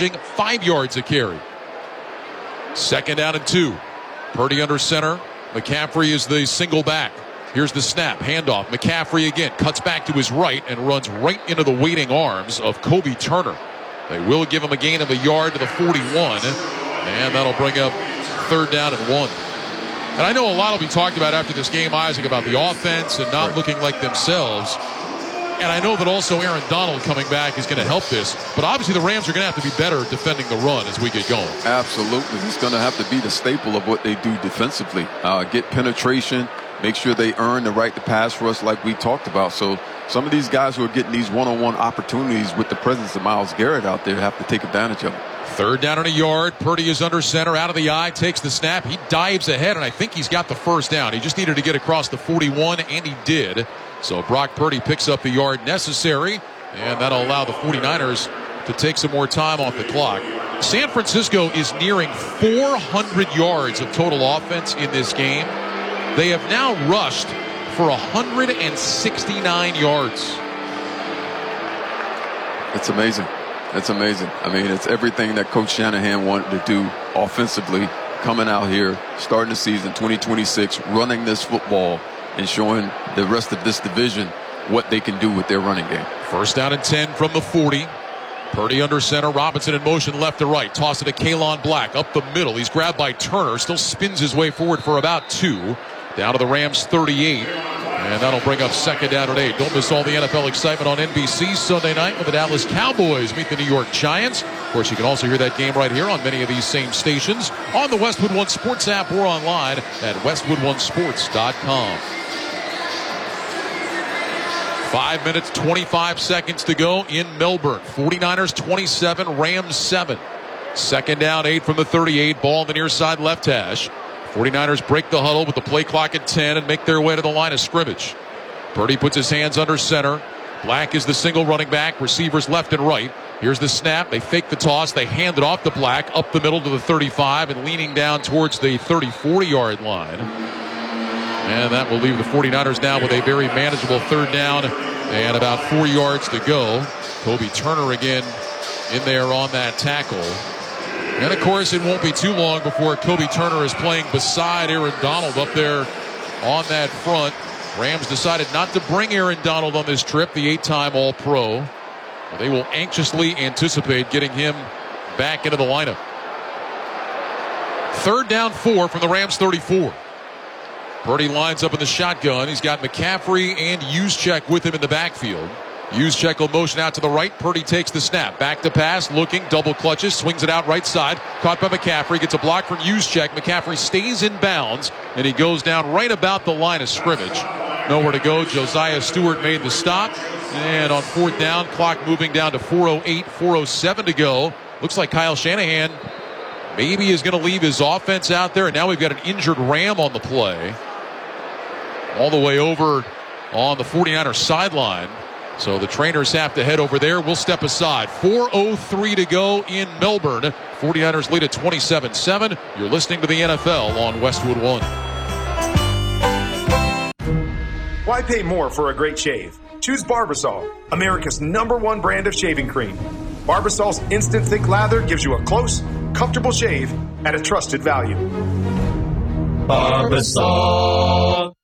averaging 5 yards a carry. 2nd down and 2. Purdy under center. McCaffrey is the single back. Here's the snap. Handoff. McCaffrey again cuts back to his right and runs right into the waiting arms of Kobe Turner. They will give him a gain of a yard to the 41. And that'll bring up 3rd down and 1. And I know a lot will be talked about after this game, Isaac, about the offense and not looking like themselves. And I know that also Aaron Donald coming back is going to help this. But obviously the Rams are going to have to be better defending the run as we get going. Absolutely. It's going to have to be the staple of what they do defensively. Get penetration, make sure they earn the right to pass rush like we talked about. So some of these guys who are getting these one-on-one opportunities with the presence of Myles Garrett out there have to take advantage of it. 3rd down and a yard. Purdy is under center, out of the eye, takes the snap. He dives ahead, and I think he's got the 1st down. He just needed to get across the 41, and he did. So Brock Purdy picks up the yard necessary, and that'll allow the 49ers to take some more time off the clock. San Francisco is nearing 400 yards of total offense in this game. They have now rushed for 169 yards. It's amazing. It's amazing. I mean, it's everything that Coach Shanahan wanted to do offensively, coming out here, starting the season 2026, running this football and showing the rest of this division what they can do with their running game. 1st down and 10 from the 40. Purdy under center. Robinson in motion left to right. Toss it to Kalon Black up the middle. He's grabbed by Turner. Still spins his way forward for about 2. Down to the Rams 38. And that'll bring up 2nd down and 8. Don't miss all the NFL excitement on NBC Sunday night when the Dallas Cowboys meet the New York Giants. Of course, you can also hear that game right here on many of these same stations on the Westwood One Sports app or online at westwoodonesports.com. 5 minutes, 25 seconds to go in Melbourne. 49ers 27, Rams 7. 2nd down, 8 from the 38. Ball on the near side left hash. 49ers break the huddle with the play clock at 10 and make their way to the line of scrimmage. Purdy puts his hands under center. Black is the single running back. Receivers left and right. Here's the snap. They fake the toss. They hand it off to Black up the middle to the 35 and leaning down towards the 30-40-yard line. And that will leave the 49ers now with a very manageable 3rd down and about 4 yards to go. Kobe Turner again in there on that tackle. And, of course, it won't be too long before Kobe Turner is playing beside Aaron Donald up there on that front. Rams decided not to bring Aaron Donald on this trip, the 8-time All-Pro. They will anxiously anticipate getting him back into the lineup. 3rd down 4 from the Rams 34. Purdy lines up in the shotgun. He's got McCaffrey and Juszczyk with him in the backfield. Juszczyk will motion out to the right. Purdy takes the snap. Back to pass. Looking. Double clutches. Swings it out right side. Caught by McCaffrey. Gets a block from Juszczyk. McCaffrey stays in bounds. And he goes down right about the line of scrimmage. Nowhere to go. Josiah Stewart made the stop. And on 4th down, clock moving down to 4:08, 4:07 to go. Looks like Kyle Shanahan maybe is going to leave his offense out there. And now we've got an injured Ram on the play. All the way over on the 49ers sideline. So the trainers have to head over there. We'll step aside. 4:03 to go in Melbourne. 49ers lead at 27-7. You're listening to the NFL on Westwood One. Why pay more for a great shave? Choose Barbasol, America's #1 brand of shaving cream. Barbasol's instant thick lather gives you a close, comfortable shave at a trusted value. Barbasol.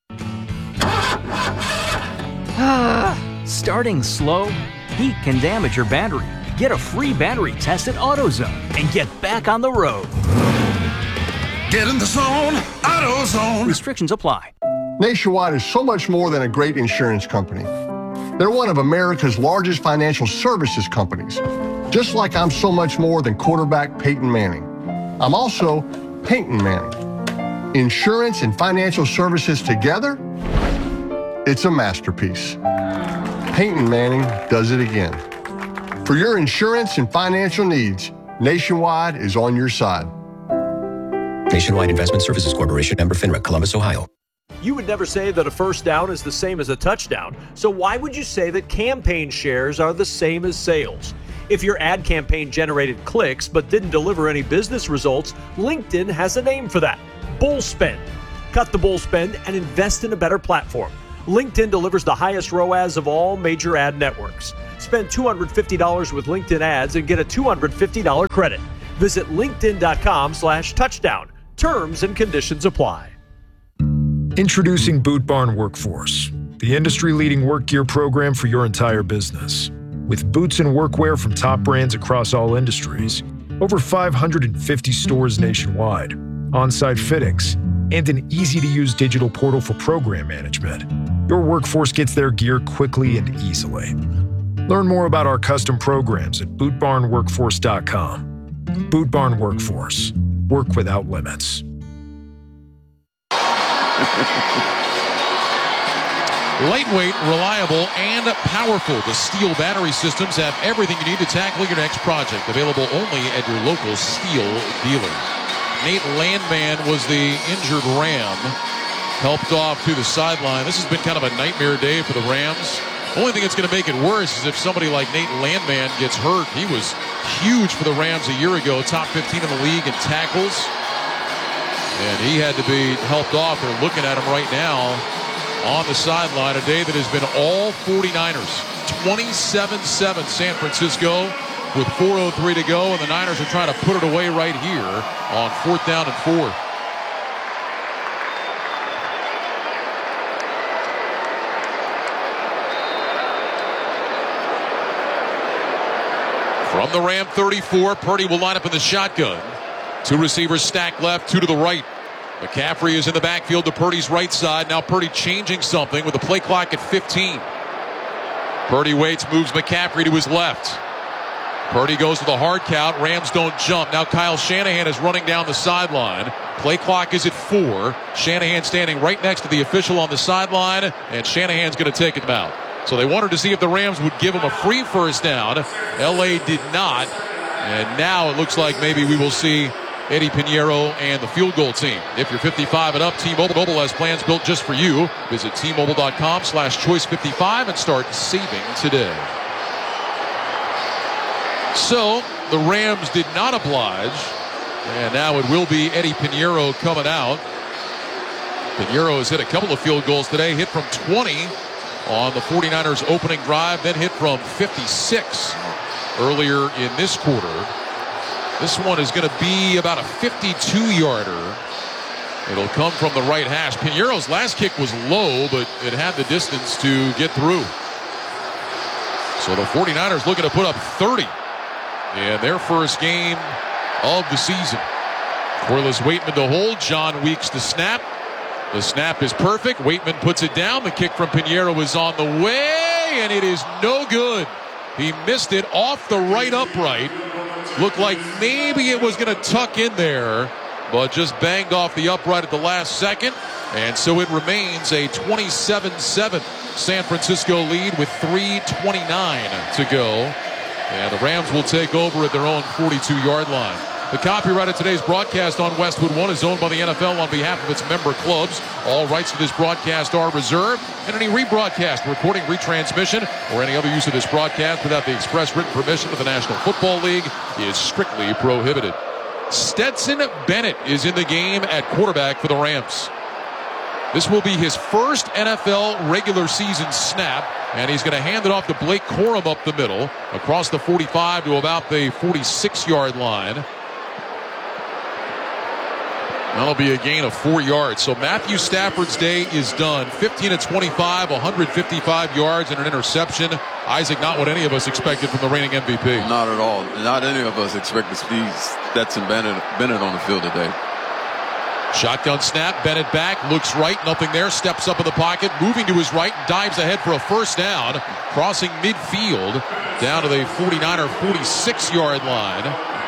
Starting slow? Heat can damage your battery. Get a free battery test at AutoZone and get back on the road. Get in the zone, AutoZone. Restrictions apply. Nationwide is so much more than a great insurance company. They're one of America's largest financial services companies. Just like I'm so much more than quarterback Peyton Manning. I'm also Peyton Manning. Insurance and financial services together? It's a masterpiece. Peyton Manning does it again. For your insurance and financial needs, Nationwide is on your side. Nationwide Investment Services Corporation, member FINRA, Columbus, Ohio. You would never say that a first down is the same as a touchdown. So why would you say that campaign shares are the same as sales? If your ad campaign generated clicks but didn't deliver any business results, LinkedIn has a name for that: bull spend. Cut the bull spend and invest in a better platform. LinkedIn delivers the highest ROAS of all major ad networks. Spend $250 with LinkedIn ads and get a $250 credit. Visit linkedin.com/touchdown. Terms and conditions apply. Introducing Boot Barn Workforce, the industry-leading work gear program for your entire business. With boots and workwear from top brands across all industries, over 550 stores nationwide, on-site fittings, and an easy-to-use digital portal for program management, your workforce gets their gear quickly and easily. Learn more about our custom programs at bootbarnworkforce.com. Boot Barn Workforce. Work without limits. Lightweight, reliable, and powerful. The Steel battery systems have everything you need to tackle your next project. Available only at your local Steel dealer. Nate Landman was the injured Ram. Helped off to the sideline. This has been kind of a nightmare day for the Rams. Only thing that's going to make it worse is if somebody like Nate Landman gets hurt. He was huge for the Rams a year ago. Top 15 in the league in tackles. And he had to be helped off. They're looking at him right now on the sideline. A day that has been all 49ers. 27-7 San Francisco with 4:03 to go. And the Niners are trying to put it away right here on 4th down and 4. From the Ram 34, Purdy will line up in the shotgun. 2 receivers stacked left, 2 to the right. McCaffrey is in the backfield to Purdy's right side. Now Purdy changing something with the play clock at 15. Purdy waits, moves McCaffrey to his left. Purdy goes to the hard count. Rams don't jump. Now Kyle Shanahan is running down the sideline. Play clock is at 4. Shanahan standing right next to the official on the sideline, and Shanahan's going to take him out. So they wanted to see if the Rams would give him a free first down. L.A. did not. And now it looks like maybe we will see Eddie Pinheiro and the field goal team. If you're 55 and up, T-Mobile has plans built just for you. Visit T-Mobile.com/choice55 and start saving today. So the Rams did not oblige. And now it will be Eddie Pinheiro coming out. Pinheiro has hit a couple of field goals today. Hit from 20 on the 49ers opening drive. Then hit from 56 earlier in this quarter. This one is going to be about a 52-yarder. It'll come from the right hash. Pinheiro's last kick was low, but it had the distance to get through. So the 49ers looking to put up 30 in their first game of the season. Corliss Waitman to hold. John Weeks to snap. The snap is perfect. Waitman puts it down. The kick from Pinheiro is on the way, and it is no good. He missed it off the right upright. Looked like maybe it was going to tuck in there, but just banged off the upright at the last second. And so it remains a 27-7 San Francisco lead with 3:29 to go. And the Rams will take over at their own 42-yard line. The copyright of today's broadcast on Westwood One is owned by the NFL on behalf of its member clubs. All rights to this broadcast are reserved, and any rebroadcast, recording, retransmission, or any other use of this broadcast without the express written permission of the National Football League is strictly prohibited. Stetson Bennett is in the game at quarterback for the Rams. This will be his first NFL regular season snap, and he's going to hand it off to Blake Corum up the middle, across the 45 to about the 46-yard line. That'll be a gain of 4 yards. So Matthew Stafford's day is done. 15 of 25, 155 yards and an interception. Isaac, not what any of us expected from the reigning MVP. Not at all. Not any of us expect to see Stetson Bennett on the field today. Shotgun snap. Bennett back. Looks right. Nothing there. Steps up in the pocket. Moving to his right. Dives ahead for a first down. Crossing midfield down to the 49er 46-yard line.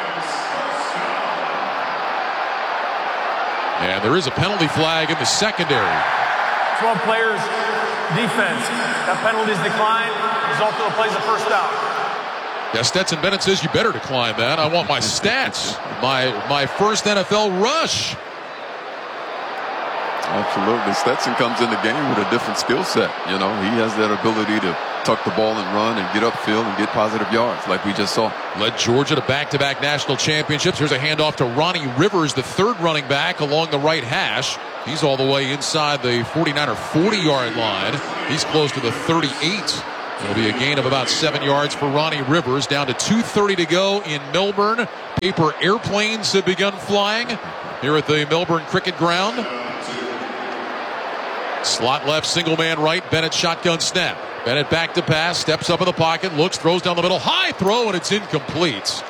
And there is a penalty flag in the secondary. 12 players, defense. That penalty is declined. Result of the play is a first down. Yeah, Stetson Bennett says you better decline that. I want my stats. My first NFL rush. Absolutely. Stetson comes in the game with a different skill set. You know, he has that ability to tuck the ball and run and get upfield and get positive yards like we just saw. Led Georgia to back-to-back national championships. Here's a handoff to Ronnie Rivers, the third running back along the right hash. He's all the way inside the 49er 40-yard line. He's close to the 38. It'll be a gain of about 7 yards for Ronnie Rivers. Down to 2:30 to go in Melbourne. Paper airplanes have begun flying here at the Melbourne Cricket Ground. Slot left, single man right. Bennett shotgun snap. Bennett back to pass, steps up in the pocket, looks, throws down the middle. High throw, and it's incomplete.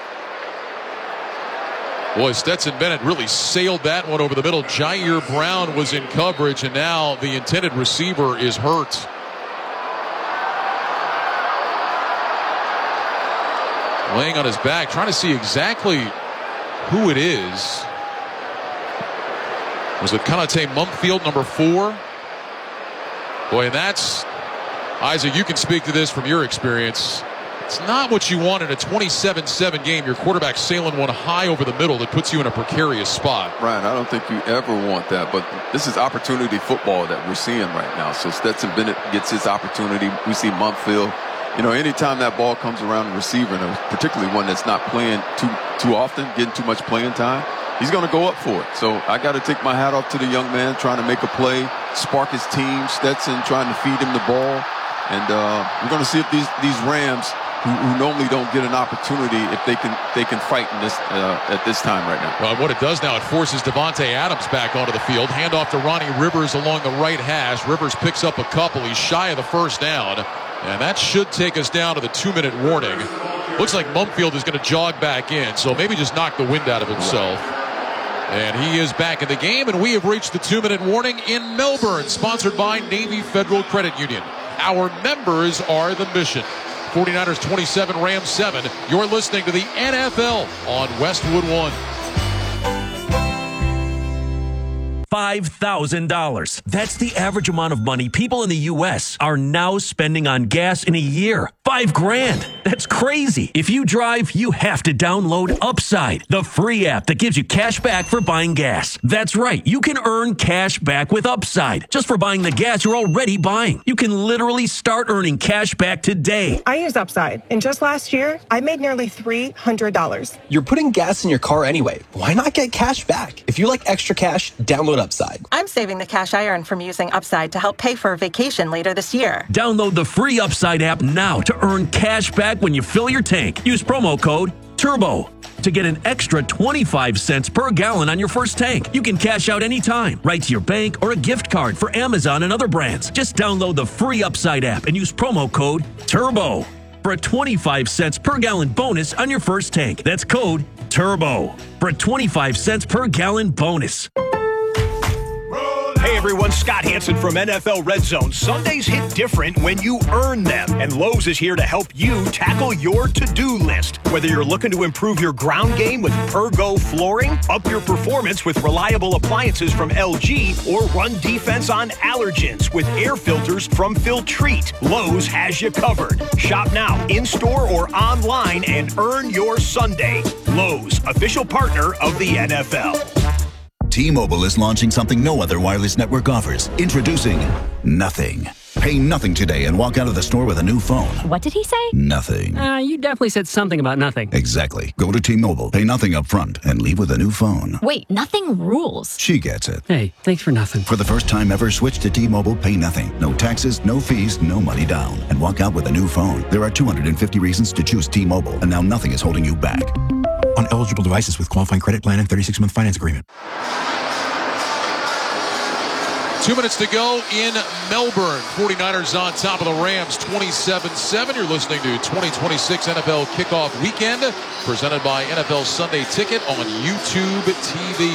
Boy, Stetson Bennett really sailed that one over the middle. Jair Brown was in coverage, and now the intended receiver is hurt. Laying on his back, trying to see exactly who it is. Was it Konate Mumpfield, number 4? Boy, and that's, Isaac, you can speak to this from your experience. It's not what you want in a 27-7 game. Your quarterback sailing one high over the middle that puts you in a precarious spot. Ryan, I don't think you ever want that, but this is opportunity football that we're seeing right now. So Stetson Bennett gets his opportunity. We see Mumpfield. You know, anytime that ball comes around the receiver, and particularly one that's not playing too often, getting too much playing time, he's going to go up for it. So I got to take my hat off to the young man trying to make a play, spark his team. Stetson trying to feed him the ball. And we're going to see if these Rams, who normally don't get an opportunity, if they can fight in this at this time right now. Well, what it does now, it forces Devontae Adams back onto the field. Handoff to Ronnie Rivers along the right hash. Rivers picks up a couple. He's shy of the first down. And that should take us down to the 2-minute warning. Looks like Mumpfield is going to jog back in, so maybe just knock the wind out of himself. And he is back in the game, and we have reached the 2-minute warning in Melbourne, sponsored by Navy Federal Credit Union. Our members are the mission. 49ers 27, Rams 7. You're listening to the NFL on Westwood One. $5,000. That's the average amount of money people in the U.S. are now spending on gas in a year. $5,000. That's crazy. If you drive, you have to download Upside, the free app that gives you cash back for buying gas. That's right. You can earn cash back with Upside just for buying the gas you're already buying. You can literally start earning cash back today. I use Upside, and just last year, I made nearly $300. You're putting gas in your car anyway. Why not get cash back? If you like extra cash, download Upside. I'm saving the cash I earn from using Upside to help pay for a vacation later this year. Download the free Upside app now to earn cash back when you fill your tank. Use promo code TURBO to get an extra 25 cents per gallon on your first tank. You can cash out anytime, right to your bank or a gift card for Amazon and other brands. Just download the free Upside app and use promo code TURBO for a 25 cents per gallon bonus on your first tank. That's code TURBO for a 25 cents per gallon bonus. Hey everyone, Scott Hansen from NFL Red Zone. Sundays hit different when you earn them, and Lowe's is here to help you tackle your to-do list. Whether you're looking to improve your ground game with Pergo flooring, up your performance with reliable appliances from LG, or run defense on allergens with air filters from Filtrete, Lowe's has you covered. Shop now, in-store or online, and earn your Sunday. Lowe's, official partner of the NFL. T-Mobile is launching something no other wireless network offers. Introducing Nothing. Pay nothing today and walk out of the store with a new phone. What did he say? Nothing. You definitely said something about nothing. Exactly. Go to T-Mobile, pay nothing up front, and leave with a new phone. Wait, nothing rules. She gets it. Hey, thanks for nothing. For the first time ever, switch to T-Mobile, pay nothing. No taxes, no fees, no money down. And walk out with a new phone. There are 250 reasons to choose T-Mobile, and now nothing is holding you back. On eligible devices with qualifying credit plan and 36-month finance agreement. 2 minutes to go in Melbourne. 49ers on top of the Rams, 27-7. You're listening to 2026 NFL Kickoff Weekend, presented by NFL Sunday Ticket on YouTube TV.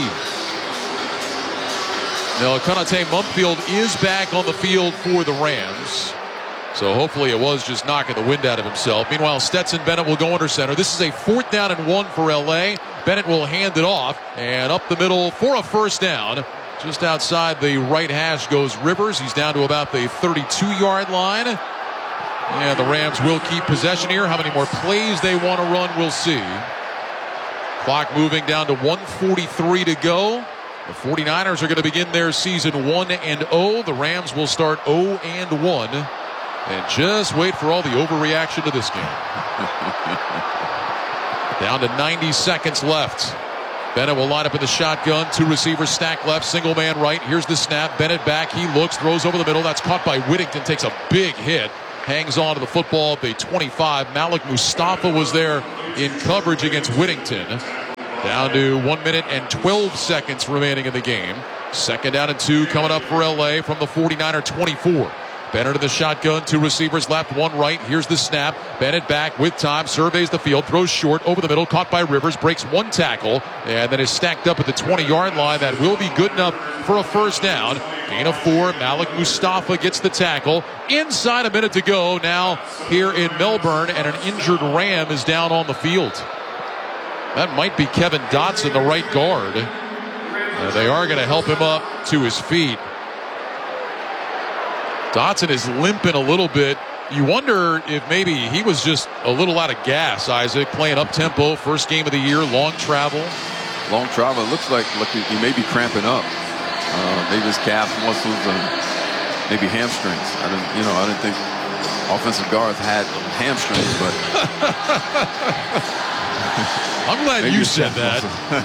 Now, Konate Mumpfield is back on the field for the Rams. So hopefully it was just knocking the wind out of himself. Meanwhile, Stetson Bennett will go under center. This is a 4th down and 1 for LA. Bennett will hand it off and up the middle for a first down. Just outside the right hash goes Rivers. He's down to about the 32-yard line. And the Rams will keep possession here. How many more plays they want to run, we'll see. Clock moving down to 1:43 to go. The 49ers are going to begin their season 1-0. The Rams will start 0-1. And just wait for all the overreaction to this game. Down to 90 seconds left. Bennett will line up in the shotgun. 2 receivers stacked left, single man right. Here's the snap. Bennett back. He looks, throws over the middle. That's caught by Whittington. Takes a big hit. Hangs on to the football at the 25. Malik Mustafa was there in coverage against Whittington. Down to 1 minute and 12 seconds remaining in the game. 2nd down and 2 coming up for LA from the 49er 24. Bennett in the shotgun, 2 receivers left, 1 right. Here's the snap. Bennett back with time, surveys the field, throws short over the middle, caught by Rivers, breaks 1 tackle, and then is stacked up at the 20-yard line. That will be good enough for a first down. Gain of 4. Malik Mustafa gets the tackle. Inside a minute to go now here in Melbourne, and an injured Ram is down on the field. That might be Kevin Dotson, the right guard. They are going to help him up to his feet. Dotson is limping a little bit. You wonder if maybe he was just a little out of gas, Isaac, playing up-tempo, first game of the year, long travel. Long travel. It looks like he may be cramping up. Maybe his calf muscles and maybe hamstrings. I didn't think offensive guards had hamstrings, but I'm glad you said that.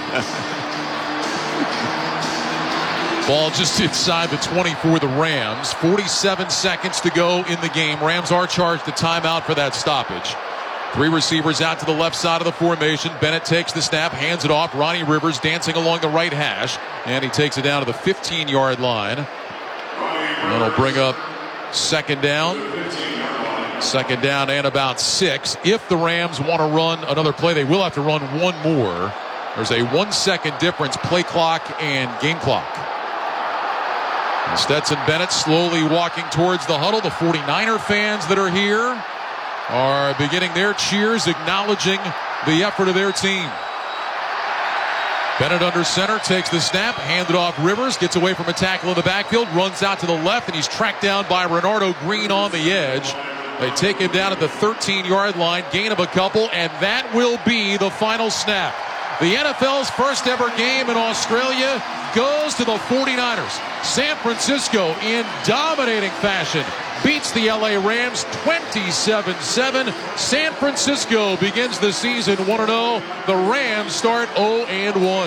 Ball just inside the 20 for the Rams. 47 seconds to go in the game. Rams are charged a timeout for that stoppage. 3 receivers out to the left side of the formation. Bennett takes the snap, hands it off. Ronnie Rivers dancing along the right hash, and he takes it down to the 15-yard line. That'll bring up 2nd down. 2nd down and about 6. If the Rams want to run another play, they will have to run 1 more. There's a 1 second difference, play clock and game clock. Stetson Bennett slowly walking towards the huddle. The 49er fans that are here are beginning their cheers, acknowledging the effort of their team. Bennett under center, takes the snap, handed off Rivers, gets away from a tackle in the backfield, runs out to the left, and he's tracked down by Renardo Green on the edge. They take him down at the 13-yard line, gain of a couple, and that will be the final snap. The NFL's first ever game in Australia goes to the 49ers. San Francisco, in dominating fashion, beats the LA Rams 27-7. San Francisco begins the season 1-0. The Rams start 0-1.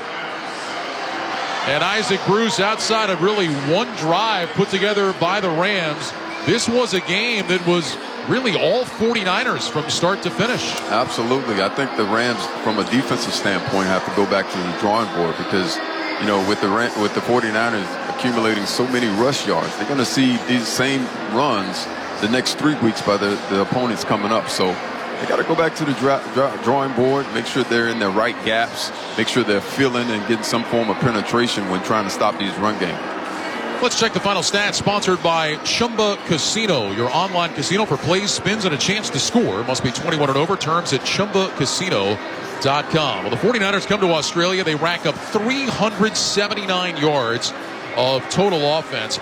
And Isaac Bruce, outside of really one drive put together by the Rams, this was a game that was really all 49ers from start to finish. Absolutely. I think the Rams, from a defensive standpoint, have to go back to the drawing board because, with the 49ers accumulating so many rush yards, they're going to see these same runs the next 3 weeks by the opponents coming up. So they got to go back to the drawing board, make sure they're in the right gaps, make sure they're feeling and getting some form of penetration when trying to stop these run games. Let's check the final stats, sponsored by Chumba Casino, your online casino for plays, spins, and a chance to score. Must be 21 and over. Terms at ChumbaCasino.com. Well, the 49ers come to Australia. They rack up 379 yards of total offense,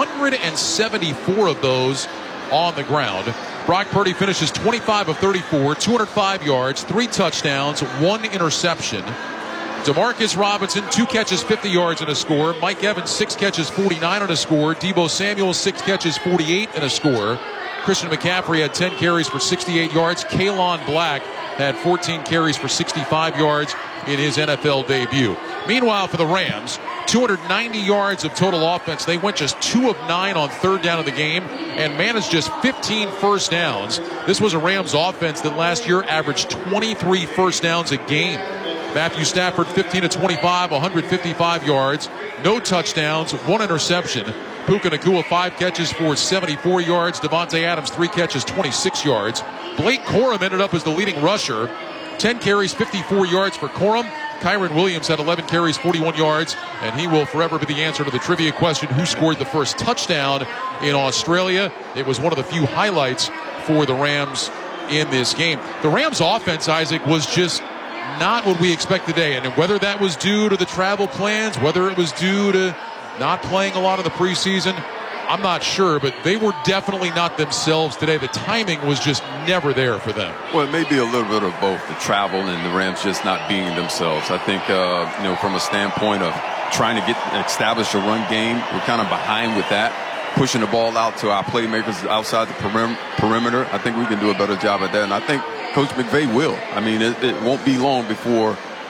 174 of those on the ground. Brock Purdy finishes 25 of 34, 205 yards, 3 touchdowns, 1 interception. Demarcus Robinson, 2 catches, 50 yards and a score. Mike Evans, 6 catches, 49 and a score. Deebo Samuel, 6 catches, 48 and a score. Christian McCaffrey had 10 carries for 68 yards. Kalon Black had 14 carries for 65 yards in his NFL debut. Meanwhile, for the Rams, 290 yards of total offense. They went just 2 of 9 on 3rd down of the game and managed just 15 first downs. This was a Rams offense that last year averaged 23 first downs a game. Matthew Stafford, 15 of 25, 155 yards, no touchdowns, 1 interception. Puka Nacua, 5 catches for 74 yards. Devontae Adams, 3 catches, 26 yards. Blake Corum ended up as the leading rusher. 10 carries, 54 yards for Corum. Kyron Williams had 11 carries, 41 yards, and he will forever be the answer to the trivia question, who scored the first touchdown in Australia. It was one of the few highlights for the Rams in this game. The Rams offense, Isaac, was just not what we expect today, and whether that was due to the travel plans, whether it was due to not playing a lot of the preseason, I'm not sure, but they were definitely not themselves today. The timing was just never there for them. Well, it may be a little bit of both, the travel and the Rams just not being themselves. I think, from a standpoint of trying to establish a run game, we're kind of behind with that. Pushing the ball out to our playmakers outside the perimeter, I think we can do a better job at that, and I think Coach McVay will. I mean, it won't be long before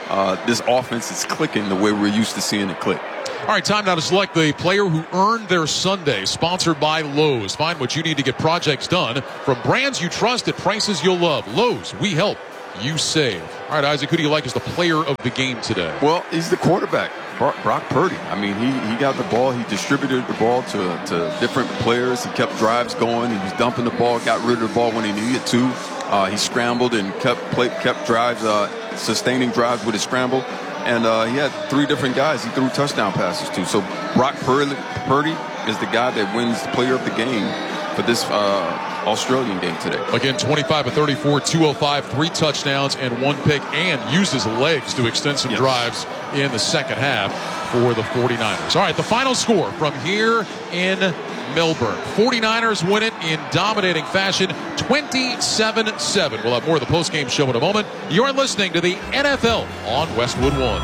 this offense is clicking the way we're used to seeing it click. All right, time now to select the player who earned their Sunday, sponsored by Lowe's. Find what you need to get projects done from brands you trust at prices you'll love. Lowe's, we help, you save. All right, Isaac, who do you like as the player of the game today? Well, he's the quarterback, Brock Purdy. I mean, he got the ball. He distributed the ball to different players. He kept drives going. He was dumping the ball, got rid of the ball when he needed to. He scrambled and kept drives, sustaining drives with his scramble. And he had 3 different guys he threw touchdown passes to. So Brock Purdy is the guy that wins the player of the game for this Australian game today. Again, 25 of 34, 205, 3 touchdowns and 1 pick, and used his legs to extend some drives in the second half for the 49ers. All right, the final score from here in Melbourne. 49ers win it in dominating fashion, 27-7. We'll have more of the postgame show in a moment. You're listening to the NFL on Westwood One.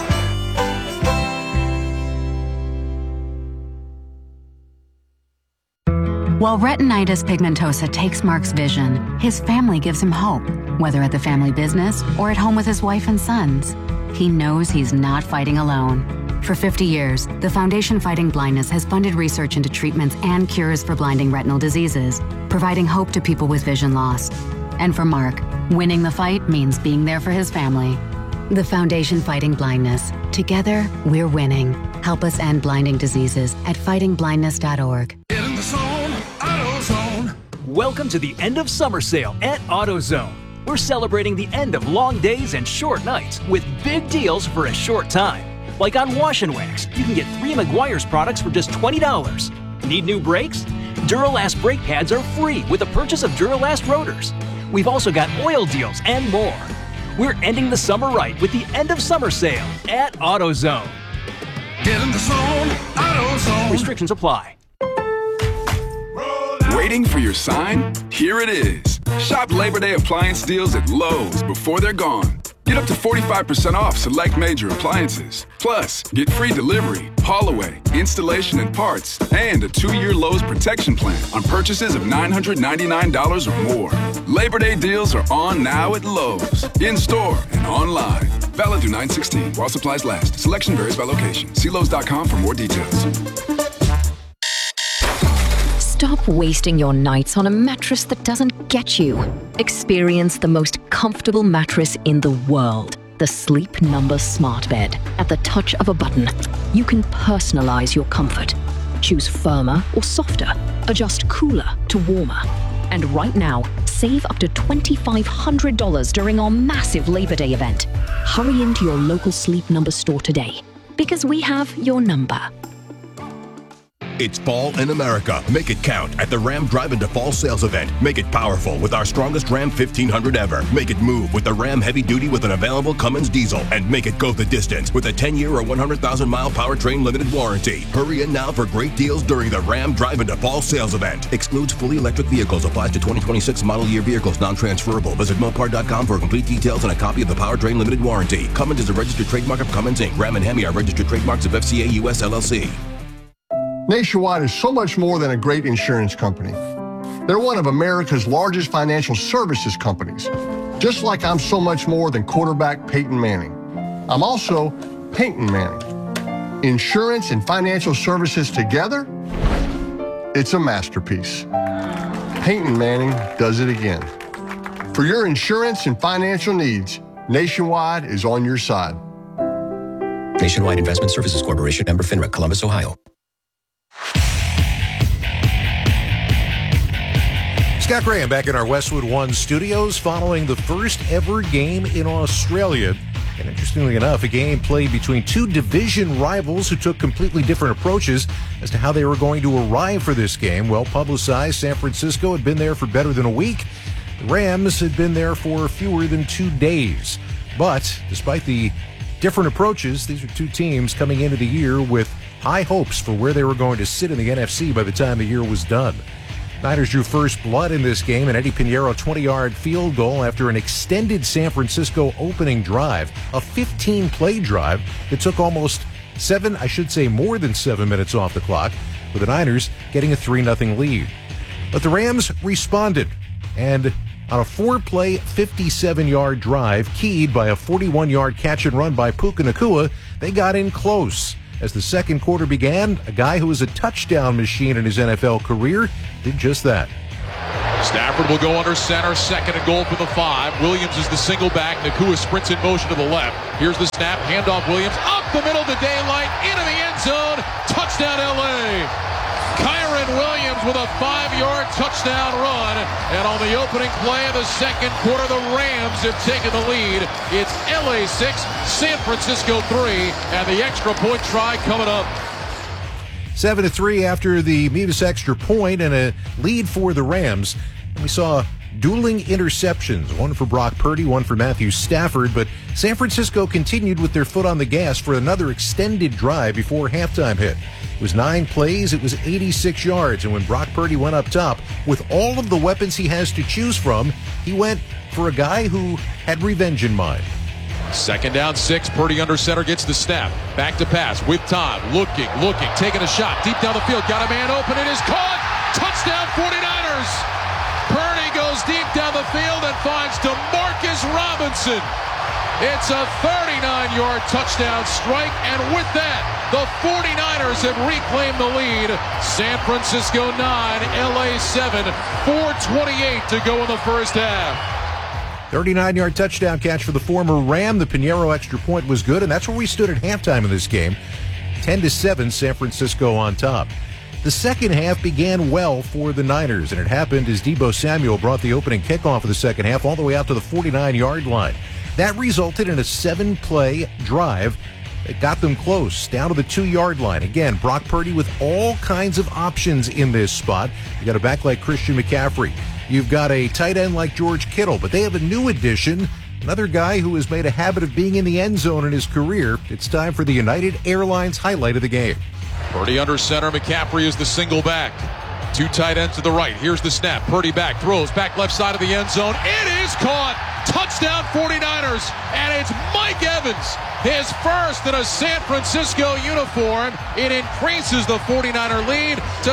While retinitis pigmentosa takes Mark's vision, his family gives him hope, whether at the family business or at home with his wife and sons. He knows he's not fighting alone. For 50 years, the Foundation Fighting Blindness has funded research into treatments and cures for blinding retinal diseases, providing hope to people with vision loss. And for Mark, winning the fight means being there for his family. The Foundation Fighting Blindness. Together, we're winning. Help us end blinding diseases at fightingblindness.org. Get in the zone, AutoZone. Welcome to the end of summer sale at AutoZone. We're celebrating the end of long days and short nights with big deals for a short time. Like on Wash and Wax, you can get 3 Meguiar's products for just $20. Need new brakes? Duralast brake pads are free with the purchase of Duralast rotors. We've also got oil deals and more. We're ending the summer right with the end of summer sale at AutoZone. Get in the zone, AutoZone. Restrictions apply. Waiting for your sign? Here it is. Shop Labor Day appliance deals at Lowe's before they're gone. Get up to 45% off select major appliances. Plus, get free delivery, haul away, installation and parts, and a 2-year Lowe's protection plan on purchases of $999 or more. Labor Day deals are on now at Lowe's, in-store and online. Valid through 9/16 while supplies last. Selection varies by location. See Lowe's.com for more details. Stop wasting your nights on a mattress that doesn't get you. Experience the most comfortable mattress in the world, the Sleep Number Smart Bed. At the touch of a button, you can personalize your comfort. Choose firmer or softer, adjust cooler to warmer. And right now, save up to $2,500 during our massive Labor Day event. Hurry into your local Sleep Number store today, because we have your number. It's fall in America. Make it count at the Ram Drive Into Fall sales event. Make it powerful with our strongest Ram 1500 ever. Make it move with the Ram Heavy Duty with an available Cummins diesel. And make it go the distance with a 10-year or 100,000-mile powertrain limited warranty. Hurry in now for great deals during the Ram Drive Into Fall sales event. Excludes fully electric vehicles. Applies to 2026 model year vehicles. Non-transferable. Visit Mopar.com for complete details and a copy of the powertrain limited warranty. Cummins is a registered trademark of Cummins Inc. Ram and Hemi are registered trademarks of FCA US LLC. Nationwide is so much more than a great insurance company. They're one of America's largest financial services companies. Just like I'm so much more than quarterback Peyton Manning. I'm also Peyton Manning. Insurance and financial services together? It's a masterpiece. Peyton Manning does it again. For your insurance and financial needs, Nationwide is on your side. Nationwide Investment Services Corporation, member FINRA, Columbus, Ohio. Scott Graham back in our Westwood One studios following the first ever game in Australia. And interestingly enough, a game played between 2 division rivals who took completely different approaches as to how they were going to arrive for this game. Well publicized, San Francisco had been there for better than a week. The Rams had been there for fewer than 2 days. But despite the different approaches, these are 2 teams coming into the year with high hopes for where they were going to sit in the NFC by the time the year was done. Niners drew first blood in this game, an Eddie Pinheiro 20-yard field goal after an extended San Francisco opening drive, a 15-play drive that took almost more than 7 minutes off the clock, with the Niners getting a 3-0 lead. But the Rams responded, and on a 4-play, 57-yard drive, keyed by a 41-yard catch and run by Puka Nacua. They got in close. As the second quarter began, a guy who was a touchdown machine in his NFL career did just that. Stafford will go under center, 2nd and goal for the 5. Williams is the single back. Nacua sprints in motion to the left. Here's the snap, handoff Williams, up the middle to daylight, into the end zone, touchdown LA. Kyron Williams with a 5-yard touchdown run. And on the opening play of the second quarter, the Rams have taken the lead. It's LA 6, San Francisco 3, and the extra point try coming up. 7-3 after the Mevis extra point and a lead for the Rams. And we saw dueling interceptions, one for Brock Purdy, one for Matthew Stafford, but San Francisco continued with their foot on the gas for another extended drive before halftime hit. It was 9 plays, it was 86 yards, and when Brock Purdy went up top, with all of the weapons he has to choose from, he went for a guy who had revenge in mind. 2nd down 6, Purdy under center gets the snap. Back to pass with time, looking, taking a shot, deep down the field, got a man open, it is caught! Touchdown 49ers! Purdy goes deep down the field and finds DeMarcus Robinson. It's a 39-yard touchdown strike, and with that, the 49ers have reclaimed the lead. San Francisco 9, LA 7, 4:28 to go in the first half. 39-yard touchdown catch for the former Ram. The Pinheiro extra point was good, and that's where we stood at halftime in this game. 10-7, San Francisco on top. The second half began well for the Niners, and it happened as Deebo Samuel brought the opening kickoff of the second half all the way out to the 49-yard line. That resulted in a 7-play drive that got them close, down to the 2-yard line. Again, Brock Purdy with all kinds of options in this spot. You got a back like Christian McCaffrey. You've got a tight end like George Kittle, but they have a new addition, another guy who has made a habit of being in the end zone in his career. It's time for the United Airlines highlight of the game. Purdy under center, McCaffrey is the single back. 2 tight ends to the right. Here's the snap. Purdy back, throws back left side of the end zone. It is caught. Touchdown 49ers. And it's Mike Evans, his first in a San Francisco uniform. It increases the 49er lead to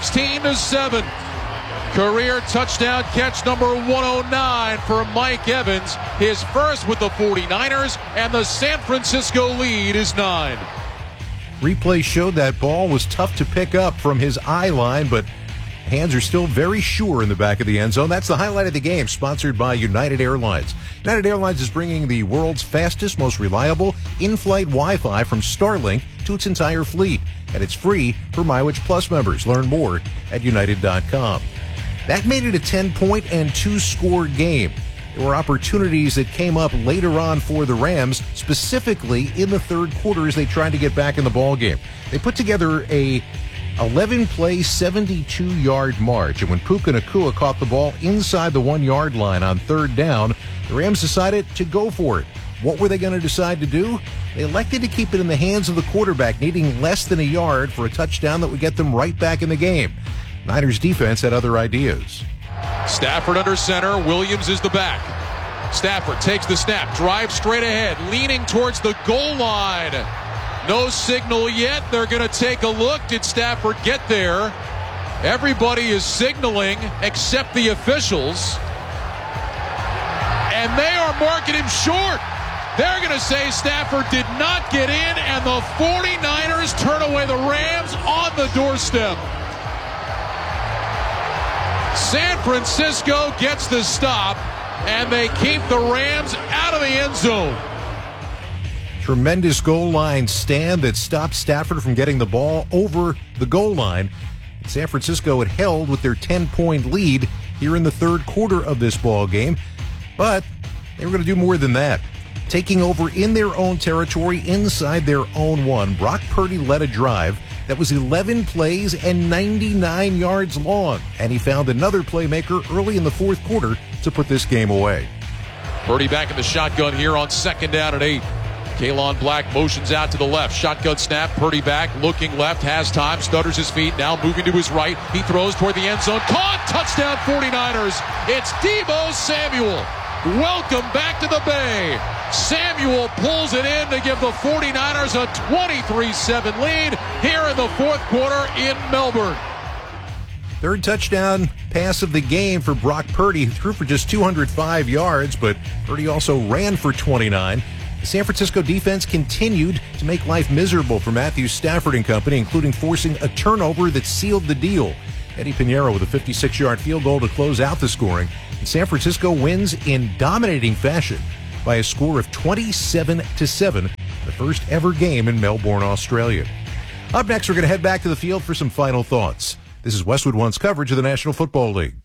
16-7. Career touchdown catch number 109 for Mike Evans. His first with the 49ers, and the San Francisco lead is 9. Replay showed that ball was tough to pick up from his eye line, but hands are still very sure in the back of the end zone. That's the highlight of the game, sponsored by United Airlines. United Airlines is bringing the world's fastest, most reliable in-flight Wi-Fi from Starlink to its entire fleet, and it's free for Mileage Plus members. Learn more at United.com. That made it a 10-point and 2-score game. There were opportunities that came up later on for the Rams, specifically in the third quarter as they tried to get back in the ball game. They put together a 11-play, 72-yard march, and when Puka Nacua caught the ball inside the 1-yard line on 3rd down, the Rams decided to go for it. What were they going to decide to do? They elected to keep it in the hands of the quarterback, needing less than a yard for a touchdown that would get them right back in the game. Niners defense had other ideas. Stafford under center. Williams is the back. Stafford takes the snap, drives straight ahead, leaning towards the goal line. No signal yet. They're going to take a look. Did Stafford get there? Everybody is signaling except the officials. And they are marking him short. They're going to say Stafford did not get in, and the 49ers turn away the Rams on the doorstep. San Francisco gets the stop, and they keep the Rams out of the end zone. Tremendous goal line stand that stopped Stafford from getting the ball over the goal line. San Francisco had held with their 10-point lead here in the third quarter of this ball game, but they were going to do more than that. Taking over in their own territory inside their own one, Brock Purdy led a drive that was 11 plays and 99 yards long, and he found another playmaker early in the fourth quarter to put this game away. Purdy back in the shotgun here on 2nd down and 8. Kalon Black motions out to the left. Shotgun snap. Purdy back, looking left, has time, stutters his feet, now moving to his right. He throws toward the end zone. Caught! Touchdown 49ers. It's Deebo Samuel. Welcome back to the Bay. Samuel pulls it in to give the 49ers a 23-7 lead here in the fourth quarter in Melbourne. Third touchdown pass of the game for Brock Purdy, who threw for just 205 yards, but Purdy also ran for 29. The San Francisco defense continued to make life miserable for Matthew Stafford and company, including forcing a turnover that sealed the deal. Eddie Pinheiro with a 56-yard field goal to close out the scoring. And San Francisco wins in dominating fashion by a score of 27-7, the first ever game in Melbourne, Australia. Up next, we're going to head back to the field for some final thoughts. This is Westwood One's coverage of the National Football League.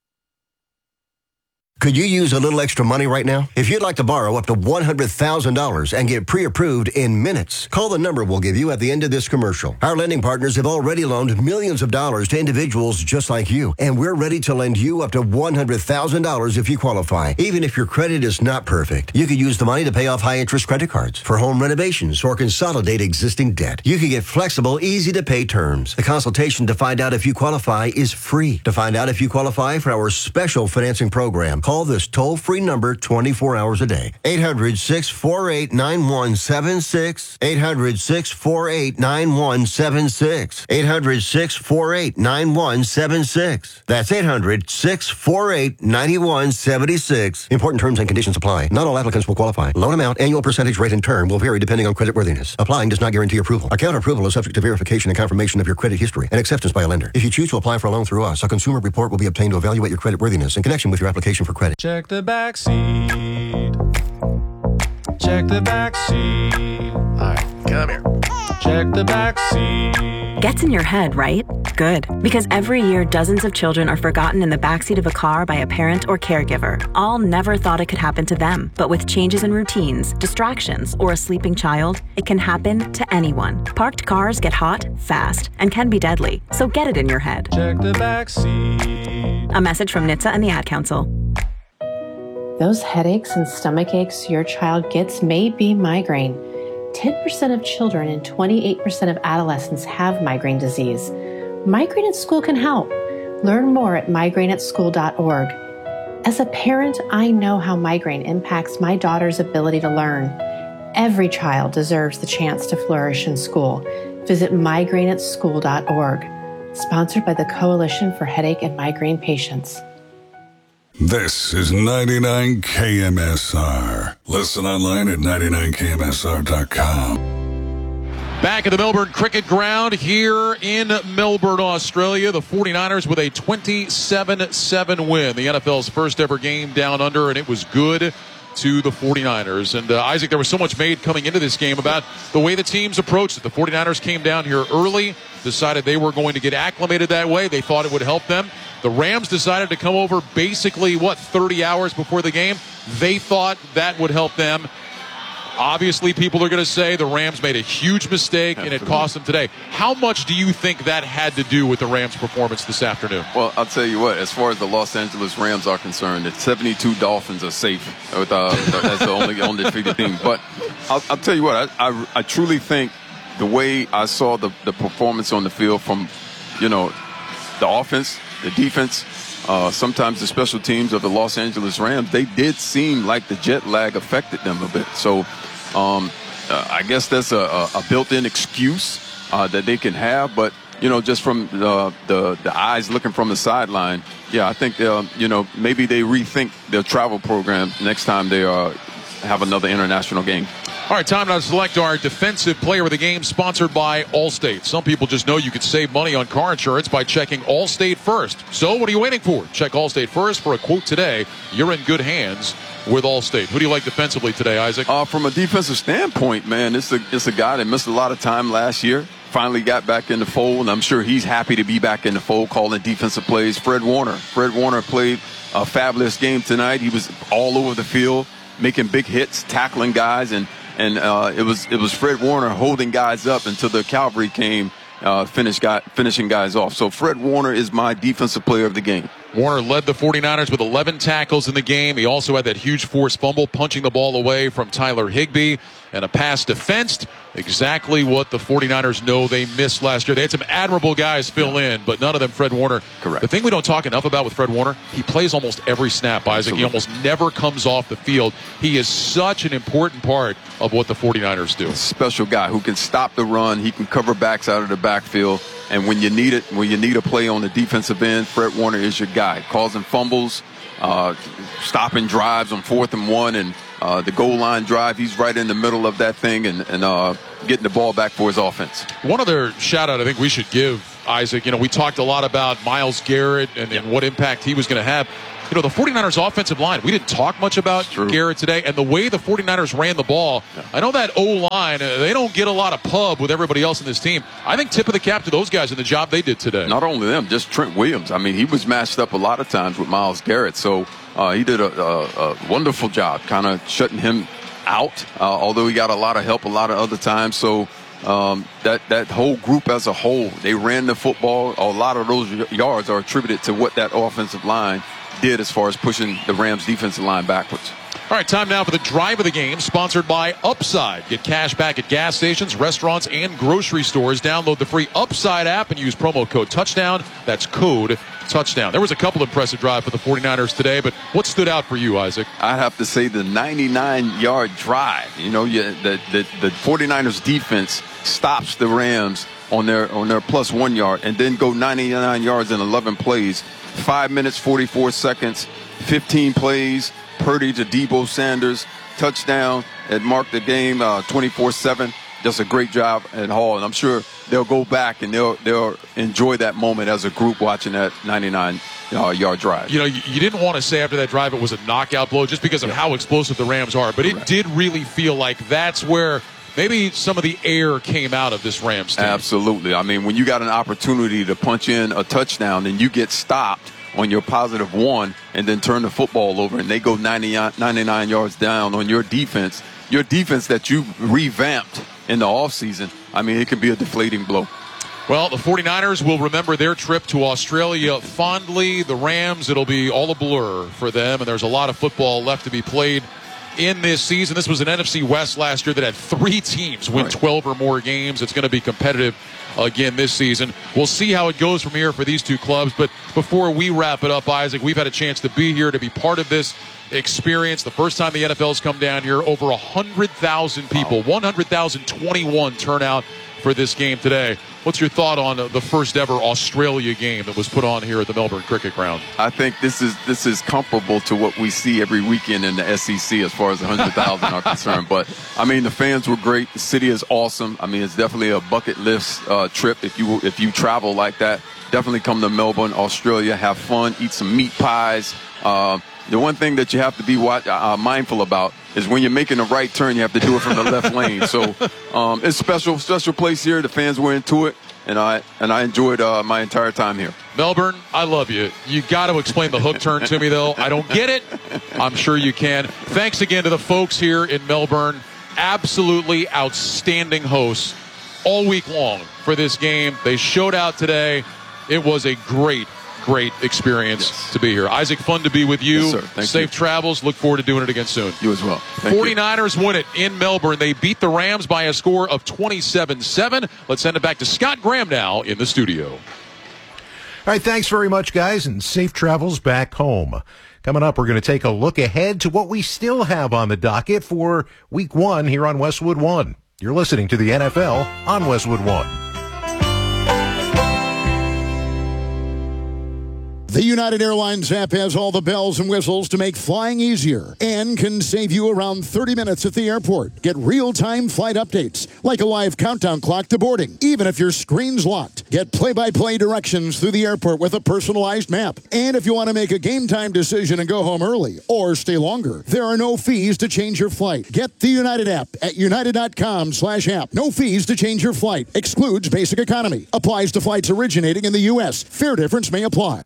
Could you use a little extra money right now? If you'd like to borrow up to $100,000 and get pre-approved in minutes, call the number we'll give you at the end of this commercial. Our lending partners have already loaned millions of dollars to individuals just like you, and we're ready to lend you up to $100,000 if you qualify. Even if your credit is not perfect, you could use the money to pay off high-interest credit cards, for home renovations, or consolidate existing debt. You can get flexible, easy-to-pay terms. The consultation to find out if you qualify is free. To find out if you qualify for our special financing program, call this toll-free number 24 hours a day. 800-648-9176. 800-648-9176. 800-648-9176. That's 800-648-9176. Important terms and conditions apply. Not all applicants will qualify. Loan amount, annual percentage rate, and term will vary depending on creditworthiness. Applying does not guarantee approval. Account approval is subject to verification and confirmation of your credit history and acceptance by a lender. If you choose to apply for a loan through us, a consumer report will be obtained to evaluate your creditworthiness in connection with your application for credit. Check the back seat. Check the back seat. All right, come here. Check the back seat. Gets in your head, right? Good. Because every year, dozens of children are forgotten in the backseat of a car by a parent or caregiver. All never thought it could happen to them. But with changes in routines, distractions, or a sleeping child, it can happen to anyone. Parked cars get hot, fast, and can be deadly. So get it in your head. Check the back seat. A message from NHTSA and the Ad Council. Those headaches and stomach aches your child gets may be migraine. 10% of children and 28% of adolescents have migraine disease. Migraine at School can help. Learn more at migraineatschool.org. As a parent, I know how migraine impacts my daughter's ability to learn. Every child deserves the chance to flourish in school. Visit migraineatschool.org. Sponsored by the Coalition for Headache and Migraine Patients. This is 99 KMSR. Listen online at 99KMSR.com. Back at the Melbourne Cricket Ground here in Melbourne, Australia. The 49ers with a 27-7 win. The NFL's first ever game down under, and it was good to the 49ers. And Isaac, there was so much made coming into this game about the way the teams approached it. The 49ers came down here early, decided they were going to get acclimated that way. They thought it would help them. The Rams decided to come over basically, 30 hours before the game. They thought that would help them. Obviously, people are going to say the Rams made a huge mistake, and it cost them today. How much do you think that had to do with the Rams' performance this afternoon? Well, I'll tell you what, as far as the Los Angeles Rams are concerned, the 72 Dolphins are safe with, as the only undefeated team. But I'll tell you what, I truly think the way I saw the performance on the field from, the offense, the defense, sometimes the special teams of the Los Angeles Rams, they did seem like the jet lag affected them a bit. So I guess that's a built-in excuse that they can have. But, just from the eyes looking from the sideline, I think, maybe they rethink their travel program next time they have another international game. All right, time to select our defensive player of the game, sponsored by Allstate. Some people just know you can save money on car insurance by checking Allstate first. So what are you waiting for? Check Allstate first for a quote today. You're in good hands with Allstate. Who do you like defensively today, Isaac? From a defensive standpoint, man, it's a guy that missed a lot of time last year. Finally got back in the fold, and I'm sure he's happy to be back in the fold, calling defensive plays. Fred Warner. Fred Warner played a fabulous game tonight. He was all over the field, making big hits, tackling guys, and it was Fred Warner holding guys up until the cavalry came, finishing guys off. So Fred Warner is my defensive player of the game. Warner led the 49ers with 11 tackles in the game. He also had that huge forced fumble, punching the ball away from Tyler Higbee. and a pass defensed. Exactly what the 49ers know they missed last year. They had some admirable guys fill in, but none of them Fred Warner. Correct. The thing we don't talk enough about with Fred Warner, he plays almost every snap, Isaac. Absolutely. He almost never comes off the field. He is such an important part of what the 49ers do. Special guy who can stop the run. He can cover backs out of the backfield. And when you need it, when you need a play on the defensive end, Fred Warner is your guy. Causing fumbles, stopping drives on 4th and 1, and the goal line drive, he's right in the middle of that thing and getting the ball back for his offense. One other shout out I think we should give, Isaac, we talked a lot about Myles Garrett and what impact he was going to have. The 49ers offensive line, we didn't talk much about Garrett today, and the way the 49ers ran the ball, I know that O-line, they don't get a lot of pub with everybody else in this team. I think tip of the cap to those guys in the job they did today. Not only them, just Trent Williams. I mean, he was matched up a lot of times with Myles Garrett, so he did a wonderful job kind of shutting him out, although he got a lot of help a lot of other times. So that whole group as a whole, they ran the football. A lot of those yards are attributed to what that offensive line did as far as pushing the Rams defensive line backwards. All right, time now for the drive of the game, sponsored by Upside. Get cash back at gas stations, restaurants, and grocery stores. Download the free Upside app and use promo code TOUCHDOWN. That's code TOUCHDOWN. There was a couple impressive drives for the 49ers today, but what stood out for you, Isaac? I have to say the 99-yard drive. The 49ers defense stops the Rams on their plus 1 yard and then go 99 yards in 11 plays. 5 minutes, 44 seconds, 15 plays. Purdy to Deebo Sanders, touchdown. It marked the game 24-7. Just a great job at Hall, and I'm sure they'll go back and they'll enjoy that moment as a group watching that 99-yard drive. You didn't want to say after that drive it was a knockout blow just because of how explosive the Rams are, but it did really feel like that's where maybe some of the air came out of this Rams team. Absolutely. I mean, when you got an opportunity to punch in a touchdown and you get stopped on your positive 1 and then turn the football over and they go 99 yards down on your defense that you revamped in the offseason, I mean, it can be a deflating blow. Well, the 49ers will remember their trip to Australia fondly. The Rams, it'll be all a blur for them, and there's a lot of football left to be played in this season. This was an NFC West last year that had 3 teams win 12 or more games. It's going to be competitive again this season. We'll see how it goes from here for these two clubs. But before we wrap it up, Isaac, we've had a chance to be here, to be part of this experience. The first time the NFL's come down here, over 100,000 people, 100,021 turnout for this game today. What's your thought on the first ever Australia game that was put on here at the Melbourne Cricket Ground? I think this is comparable to what we see every weekend in the SEC as far as 100,000 are concerned. But I mean, the fans were great. The city is awesome. I mean, it's definitely a bucket list trip if you travel like that. Definitely come to Melbourne, Australia, have fun, eat some meat pies. The one thing that you have to be mindful about is when you're making a right turn, you have to do it from the left lane. So it's a special place here. The fans were into it, and I enjoyed my entire time here. Melbourne, I love you. You got to explain the hook turn to me, though. I don't get it. I'm sure you can. Thanks again to the folks here in Melbourne. Absolutely outstanding hosts all week long for this game. They showed out today. It was a great experience to be here. Isaac, fun to be with you. Yes, sir. Thank Safe you. travels. Look forward to doing it again soon. You as well. 49ers win it in Melbourne. They beat the Rams by a score of 27-7. Let's send it back to Scott Graham now in the studio. All right, thanks very much, guys, and safe travels back home. Coming up, we're going to take a look ahead to what we still have on the docket for Week 1 here on Westwood One. You're listening to the NFL on Westwood One. The United Airlines app has all the bells and whistles to make flying easier and can save you around 30 minutes at the airport. Get real-time flight updates, like a live countdown clock to boarding, even if your screen's locked. Get play-by-play directions through the airport with a personalized map. And if you want to make a game-time decision and go home early or stay longer, there are no fees to change your flight. Get the United app at united.com/app. No fees to change your flight. Excludes basic economy. Applies to flights originating in the U.S. Fare difference may apply. Ready to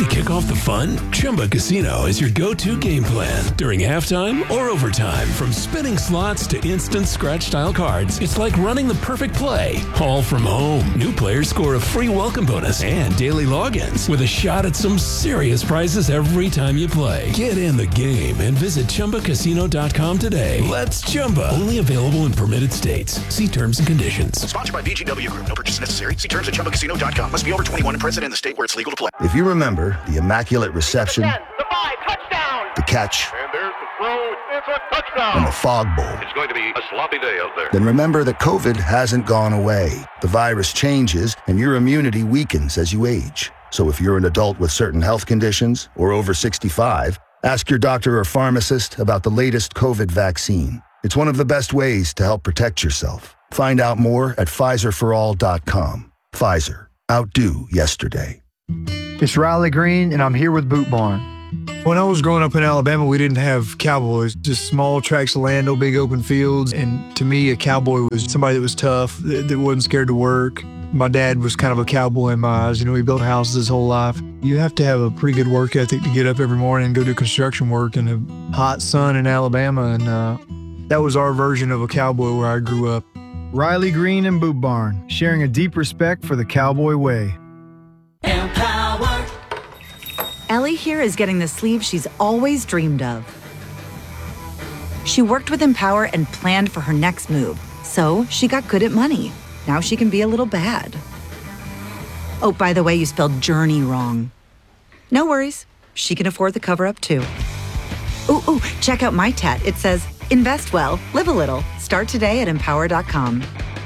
kick off the fun? Chumba Casino is your go-to game plan during halftime or overtime. From spinning slots to instant scratch-style cards, it's like running the perfect play, all from home. New players score a free welcome bonus and daily logins with a shot at some serious prizes every time you play. Get in the game and visit ChumbaCasino.com today. Let's Chumba. Only available in permitted states. See terms and conditions. Sponsored by VGW Group. No purchase necessary. See terms at ChumbaCasino.com. Must be over 21 and present in the state where it's legal to play. If you remember the immaculate reception, the 5, touchdown, the catch, and there's the throw, it's a touchdown, and the fog bowl, it's going to be a sloppy day out there. then remember that COVID hasn't gone away. The virus changes, and your immunity weakens as you age. So if you're an adult with certain health conditions or over 65, ask your doctor or pharmacist about the latest COVID vaccine. It's one of the best ways to help protect yourself. Find out more at PfizerForAll.com. Pfizer. Outdo yesterday. It's Riley Green, and I'm here with Boot Barn. When I was growing up in Alabama, we didn't have cowboys, just small tracts of land, no big open fields. And to me, a cowboy was somebody that was tough, that wasn't scared to work. My dad was kind of a cowboy in my eyes. You know, he built houses his whole life. You have to have a pretty good work ethic to get up every morning and go do construction work in the hot sun in Alabama. And that was our version of a cowboy where I grew up. Riley Green and Boot Barn, sharing a deep respect for the cowboy way. Empower. Ellie here is getting the sleeve she's always dreamed of. She worked with Empower and planned for her next move, so she got good at money. Now she can be a little bad. Oh, by the way, you spelled journey wrong. No worries, she can afford the cover-up too. Ooh, check out my tat. It says, invest well, live a little. Start today at Empower.com.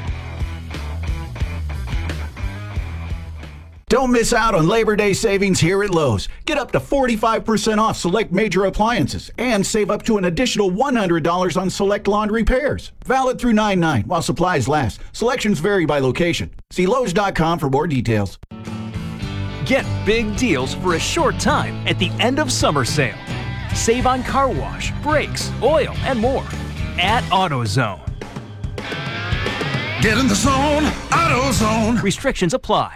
Don't miss out on Labor Day savings here at Lowe's. Get up to 45% off select major appliances and save up to an additional $100 on select laundry repairs. Valid through 9/9 while supplies last. Selections vary by location. See Lowe's.com for more details. Get big deals for a short time at the end of summer sale. Save on car wash, brakes, oil, and more at AutoZone. Get in the zone, AutoZone. Restrictions apply.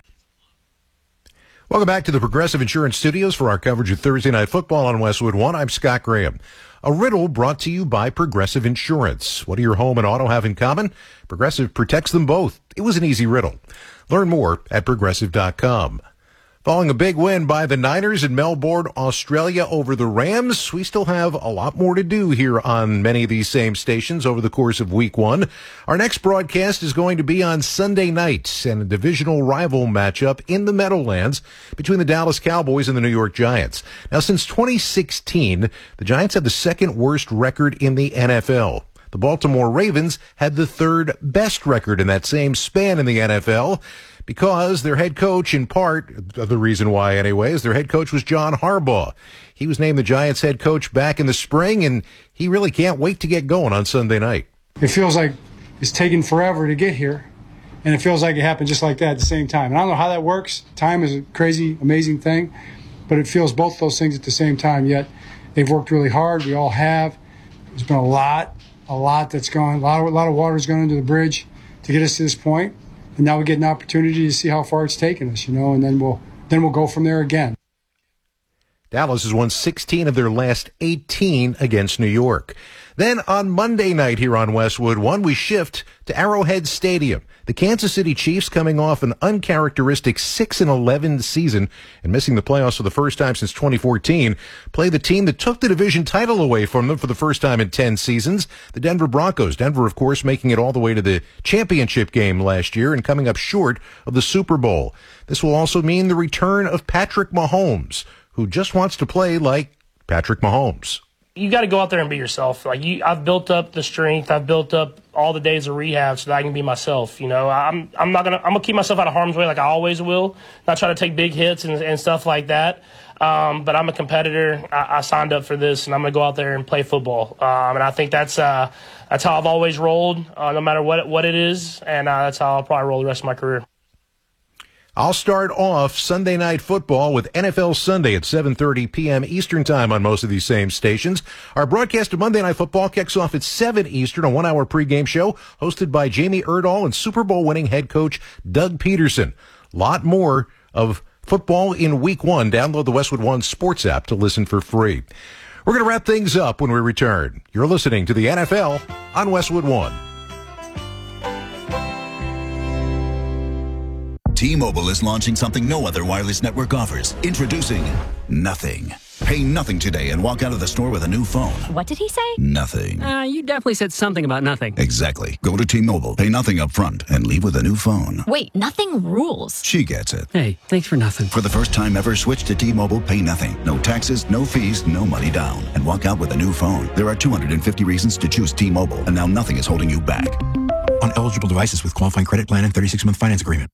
Welcome back to the Progressive Insurance Studios for our coverage of Thursday Night Football on Westwood One. I'm Scott Graham. A riddle brought to you by Progressive Insurance. What do your home and auto have in common? Progressive protects them both. It was an easy riddle. Learn more at Progressive.com. Following a big win by the Niners in Melbourne, Australia over the Rams, we still have a lot more to do here on many of these same stations over the course of Week 1. Our next broadcast is going to be on Sunday night and a divisional rival matchup in the Meadowlands between the Dallas Cowboys and the New York Giants. Now, since 2016, the Giants have the second worst record in the NFL. The Baltimore Ravens had the third best record in that same span in the NFL. Because their head coach, in part, the reason why anyways, their head coach was John Harbaugh. He was named the Giants head coach back in the spring, and he really can't wait to get going on Sunday night. It feels like it's taken forever to get here, and it feels like it happened just like that at the same time. And I don't know how that works. Time is a crazy, amazing thing, but it feels both those things at the same time, yet they've worked really hard. We all have. There's been a lot that's gone, a lot of water's gone under the bridge to get us to this point. And now we get an opportunity to see how far it's taken us, and then we'll go from there again. Dallas has won 16 of their last 18 against New York. Then on Monday night here on Westwood One, we shift to Arrowhead Stadium. The Kansas City Chiefs, coming off an uncharacteristic 6-11 season and missing the playoffs for the first time since 2014, play the team that took the division title away from them for the first time in 10 seasons, the Denver Broncos. Denver, of course, making it all the way to the championship game last year and coming up short of the Super Bowl. This will also mean the return of Patrick Mahomes, who just wants to play like Patrick Mahomes. You got to go out there and be yourself. I've built up the strength. I've built up all the days of rehab so that I can be myself. I'm gonna keep myself out of harm's way like I always will. Not try to take big hits and stuff like that. But I'm a competitor. I signed up for this, and I'm gonna go out there and play football. And I think that's how I've always rolled, no matter what it is. And that's how I'll probably roll the rest of my career. I'll start off Sunday Night Football with NFL Sunday at 7:30 p.m. Eastern Time on most of these same stations. Our broadcast of Monday Night Football kicks off at 7 Eastern, a 1-hour pregame show hosted by Jamie Erdahl and Super Bowl winning head coach Doug Peterson. Lot more of football in Week 1. Download the Westwood One Sports app to listen for free. We're going to wrap things up when we return. You're listening to the NFL on Westwood One. T-Mobile is launching something no other wireless network offers. Introducing Nothing. Pay nothing today and walk out of the store with a new phone. What did he say? Nothing. You definitely said something about nothing. Exactly. Go to T-Mobile, pay nothing up front, and leave with a new phone. Wait, nothing rules. She gets it. Hey, thanks for nothing. For the first time ever, switch to T-Mobile, pay nothing. No taxes, no fees, no money down. And walk out with a new phone. There are 250 reasons to choose T-Mobile, and now nothing is holding you back. On eligible devices with qualifying credit plan and 36-month finance agreement.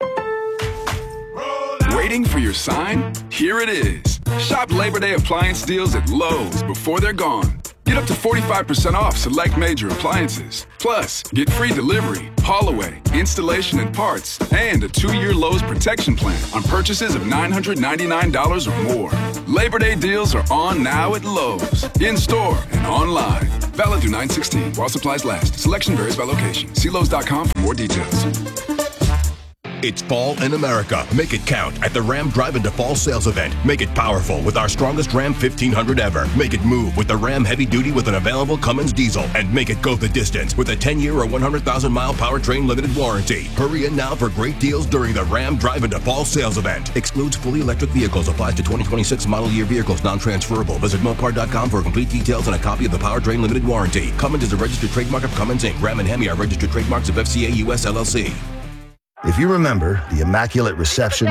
Waiting for your sign? Here it is. Shop Labor Day appliance deals at Lowe's before they're gone. Get up to 45% off select major appliances. Plus, get free delivery, haul away, installation and parts, and a 2-year Lowe's protection plan on purchases of $999 or more. Labor Day deals are on now at Lowe's, in-store and online. Valid through 9/16 while supplies last. Selection varies by location. See Lowe's.com for more details. It's fall in America. Make it count at the Ram Drive Into Fall sales event. Make it powerful with our strongest Ram 1500 ever. Make it move with the Ram Heavy Duty with an available Cummins diesel. And make it go the distance with a 10-year or 100,000-mile powertrain limited warranty. Hurry in now for great deals during the Ram Drive Into Fall sales event. Excludes fully electric vehicles. Applies to 2026 model year vehicles. Non-transferable. Visit Mopar.com for complete details and a copy of the powertrain limited warranty. Cummins is a registered trademark of Cummins Inc. Ram and Hemi are registered trademarks of FCA US LLC. If you remember the immaculate reception,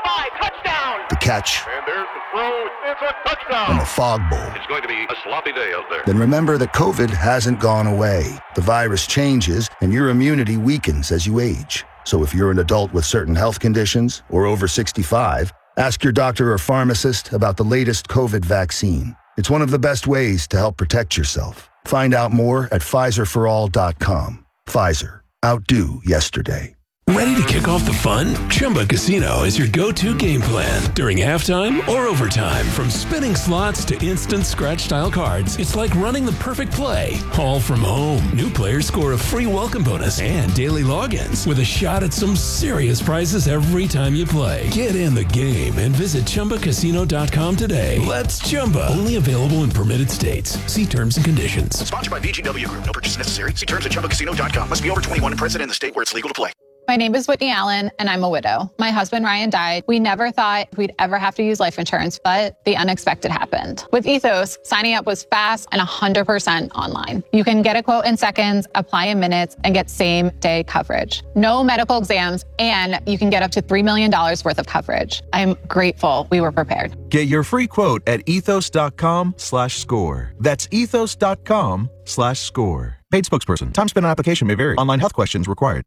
the catch, And there's the throw. It's a touchdown. and the fog bowl, It's going to be a sloppy day out there. then remember that COVID hasn't gone away. The virus changes and your immunity weakens as you age. So if you're an adult with certain health conditions or over 65, ask your doctor or pharmacist about the latest COVID vaccine. It's one of the best ways to help protect yourself. Find out more at PfizerForAll.com. Pfizer. Outdo yesterday. Ready to kick off the fun? Chumba Casino is your go-to game plan. During halftime or overtime, from spinning slots to instant scratch-style cards, it's like running the perfect play, all from home. New players score a free welcome bonus and daily logins with a shot at some serious prizes every time you play. Get in the game and visit ChumbaCasino.com today. Let's Chumba. Only available in permitted states. See terms and conditions. Sponsored by VGW Group. No purchase necessary. See terms at ChumbaCasino.com. Must be over 21 and present in the state where it's legal to play. My name is Whitney Allen, and I'm a widow. My husband, Ryan, died. We never thought we'd ever have to use life insurance, but the unexpected happened. With Ethos, signing up was fast and 100% online. You can get a quote in seconds, apply in minutes, and get same-day coverage. No medical exams, and you can get up to $3 million worth of coverage. I'm grateful we were prepared. Get your free quote at ethos.com/score. That's ethos.com/score. Paid spokesperson. Time spent on application may vary. Online health questions required.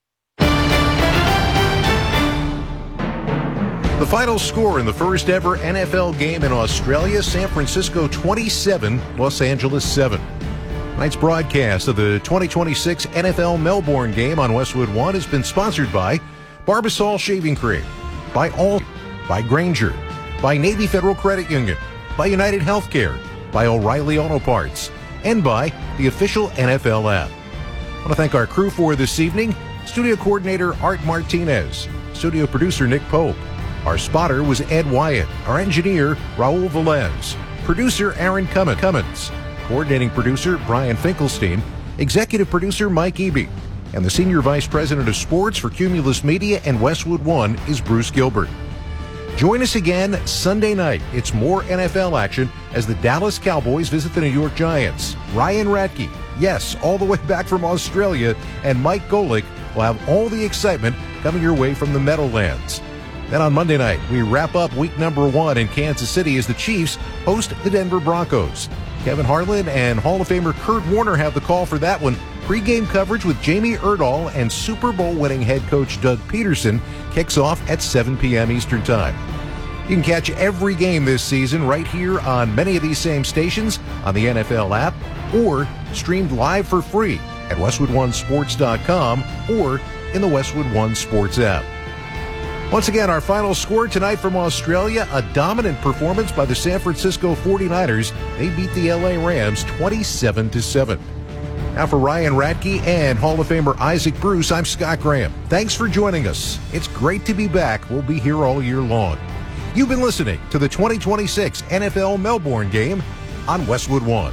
The final score in the first ever NFL game in Australia, San Francisco 27, Los Angeles 7. Tonight's broadcast of the 2026 NFL Melbourne game on Westwood One has been sponsored by Barbasol Shaving Cream, by Granger, by Navy Federal Credit Union, by United Healthcare, by O'Reilly Auto Parts, and by the official NFL app. I want to thank our crew for this evening. Studio coordinator Art Martinez, studio producer Nick Pope. Our spotter was Ed Wyatt. Our engineer, Raul Velez. Producer, Aaron Cummins. Coordinating producer, Brian Finkelstein. Executive producer, Mike Eby. And the Senior Vice President of Sports for Cumulus Media and Westwood One is Bruce Gilbert. Join us again Sunday night. It's more NFL action as the Dallas Cowboys visit the New York Giants. Ryan Radke, yes, all the way back from Australia, and Mike Golick will have all the excitement coming your way from the Meadowlands. Then on Monday night, we wrap up week number 1 in Kansas City as the Chiefs host the Denver Broncos. Kevin Harlan and Hall of Famer Kurt Warner have the call for that one. Pre-game coverage with Jamie Erdahl and Super Bowl winning head coach Doug Peterson kicks off at 7 p.m. Eastern Time. You can catch every game this season right here on many of these same stations on the NFL app or streamed live for free at WestwoodOneSports.com or in the Westwood One Sports app. Once again, our final score tonight from Australia, a dominant performance by the San Francisco 49ers. They beat the LA Rams 27-7. Now for Ryan Radke and Hall of Famer Isaac Bruce, I'm Scott Graham. Thanks for joining us. It's great to be back. We'll be here all year long. You've been listening to the 2026 NFL Melbourne game on Westwood One.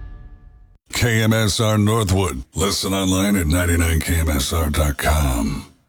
KMSR Northwood. Listen online at 99KMSR.com.